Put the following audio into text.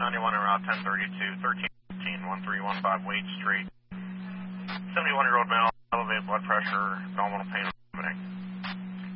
91 en route 1032, 1315 Wade Street. 71-year-old male, elevated blood pressure, abdominal pain.